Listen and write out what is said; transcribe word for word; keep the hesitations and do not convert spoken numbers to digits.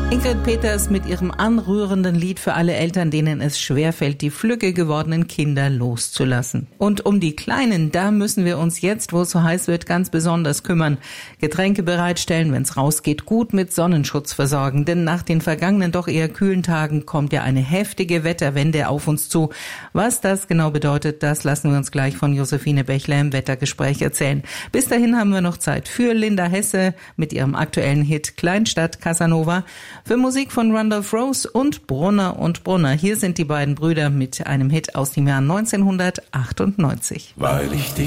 Ingrid Peters mit ihrem anrührenden Lied für alle Eltern, denen es schwerfällt, die flügge gewordenen Kinder loszulassen. Und um die Kleinen, da müssen wir uns jetzt, wo es so heiß wird, ganz besonders kümmern. Getränke bereitstellen, wenn es rausgeht, gut mit Sonnenschutz versorgen. Denn nach den vergangenen doch eher kühlen Tagen kommt ja eine heftige Wetterwende auf uns zu. Was das genau bedeutet, das lassen wir uns gleich von Josephine Bechler im Wettergespräch erzählen. Bis dahin haben wir noch Zeit für Linda Hesse mit ihrem aktuellen Hit Kleinstadt Casanova, für Musik von Randolph Rose und Brunner und Brunner. Hier sind die beiden Brüder mit einem Hit aus dem Jahr neunzehnhundertachtundneunzig. Weil ich dich